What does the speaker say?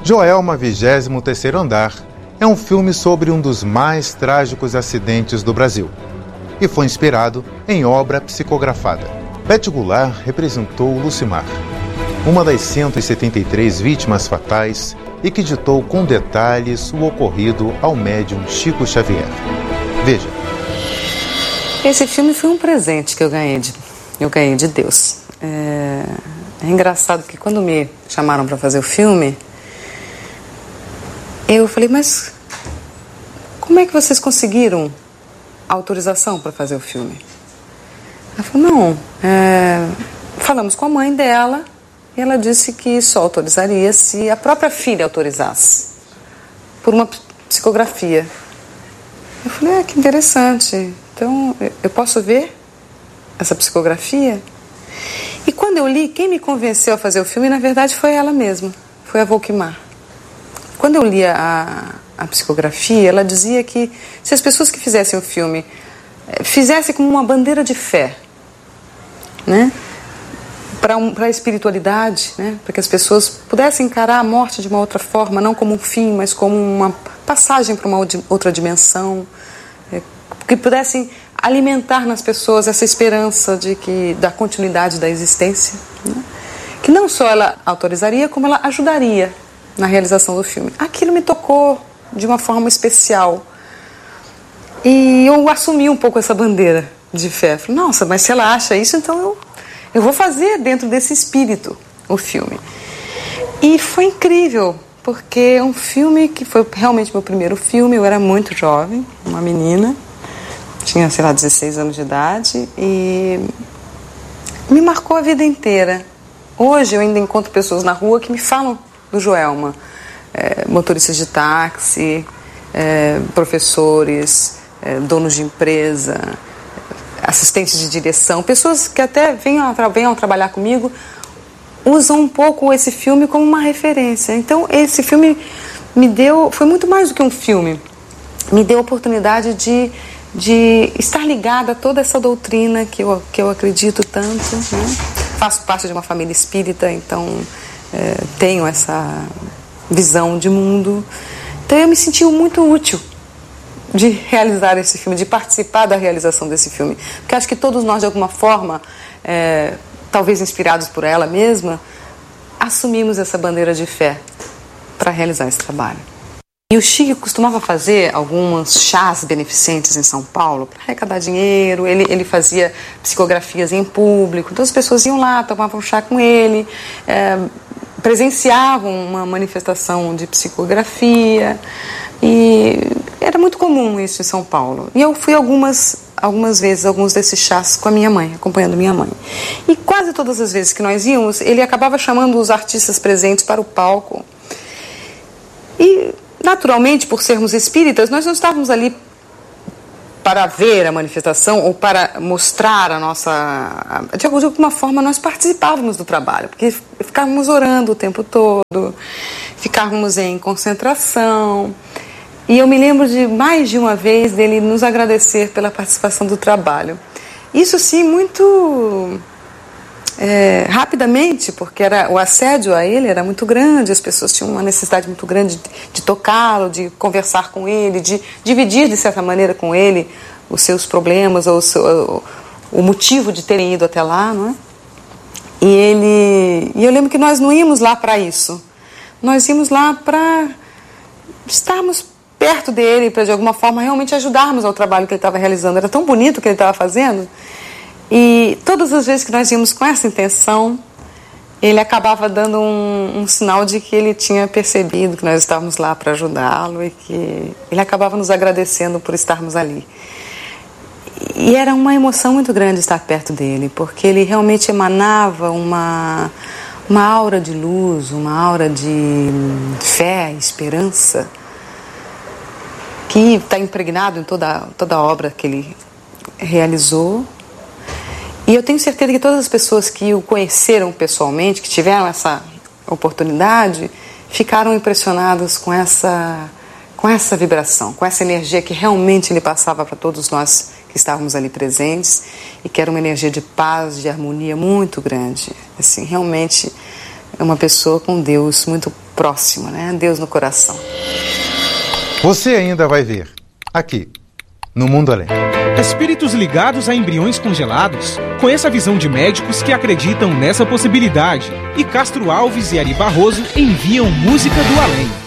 Joelma, 23º Andar, é um filme sobre um dos mais trágicos acidentes do Brasil e foi inspirado em obra psicografada. Beth Goulart representou Lucimar, uma das 173 vítimas fatais e que ditou com detalhes o ocorrido ao médium Chico Xavier. Veja. Esse filme foi um presente que eu ganhei de Deus. É engraçado que quando me chamaram para fazer o filme, eu falei, mas como é que vocês conseguiram autorização para fazer o filme? Ela falou, não, falamos com a mãe dela e ela disse que só autorizaria se a própria filha autorizasse, por uma psicografia. Eu falei, que interessante, então eu posso ver essa psicografia? E quando eu li, quem me convenceu a fazer o filme, na verdade, foi ela mesma, foi a Volkmar. Quando eu li a psicografia, ela dizia que se as pessoas que fizessem o filme fizessem como uma bandeira de fé, né? Para a espiritualidade, né? Para que as pessoas pudessem encarar a morte de uma outra forma, não como um fim, mas como uma passagem para uma outra dimensão, que pudessem alimentar nas pessoas essa esperança da continuidade da existência, né? Que não só ela autorizaria, como ela ajudaria na realização do filme. Aquilo me tocou de uma forma especial e eu assumi um pouco essa bandeira de fé. Falei, nossa, mas se ela acha isso, então eu vou fazer dentro desse espírito o filme. E foi incrível, porque é um filme que foi realmente meu primeiro filme. Eu era muito jovem, uma menina, tinha, 16 anos de idade, e me marcou a vida inteira. Hoje eu ainda encontro pessoas na rua que me falam do Joelma, motoristas de táxi, professores, donos de empresa, assistentes de direção, pessoas que até venham trabalhar comigo, usam um pouco esse filme como uma referência. Então esse filme foi muito mais do que um filme, me deu a oportunidade de estar ligada a toda essa doutrina que eu acredito tanto, né? Faço parte de uma família espírita, então tenho essa visão de mundo. Então eu me senti muito útil de realizar esse filme, de participar da realização desse filme, porque acho que todos nós, de alguma forma, talvez inspirados por ela mesma, assumimos essa bandeira de fé para realizar esse trabalho. E o Chico costumava fazer alguns chás beneficentes em São Paulo para arrecadar dinheiro. Ele fazia psicografias em público, então as pessoas iam lá, tomavam chá com ele, presenciavam uma manifestação de psicografia, e era muito comum isso em São Paulo. E eu fui algumas vezes, alguns desses chás com a minha mãe, acompanhando minha mãe. E quase todas as vezes que nós íamos, ele acabava chamando os artistas presentes para o palco. E, naturalmente, por sermos espíritas, nós não estávamos ali para ver a manifestação ou para mostrar a nossa... De alguma forma, nós participávamos do trabalho, porque ficávamos orando o tempo todo, ficávamos em concentração. E eu me lembro de mais de uma vez dele nos agradecer pela participação do trabalho. Isso, sim, muito rapidamente, porque o assédio a ele era muito grande, as pessoas tinham uma necessidade muito grande de tocá-lo, de conversar com ele, de dividir, de certa maneira, com ele os seus problemas, ou o motivo de terem ido até lá, não é? E eu lembro que nós não íamos lá para isso. Nós íamos lá para estarmos perto dele, para de alguma forma realmente ajudarmos ao trabalho que ele estava realizando. Era tão bonito o que ele estava fazendo. E todas as vezes que nós íamos com essa intenção, ele acabava dando um sinal de que ele tinha percebido que nós estávamos lá para ajudá-lo e que ele acabava nos agradecendo por estarmos ali. E era uma emoção muito grande estar perto dele, porque ele realmente emanava uma aura de luz, uma aura de fé, esperança, que está impregnado em toda a obra que ele realizou. E eu tenho certeza que todas as pessoas que o conheceram pessoalmente, que tiveram essa oportunidade, ficaram impressionadas com essa vibração, com essa energia que realmente ele passava para todos nós que estávamos ali presentes, e que era uma energia de paz, de harmonia muito grande. Assim, realmente é uma pessoa com Deus muito próximo, né? Deus no coração. Você ainda vai ver, aqui, no Mundo Além. Espíritos ligados a embriões congelados? Conheça a visão de médicos que acreditam nessa possibilidade. E Castro Alves e Ari Barroso enviam Música do Além.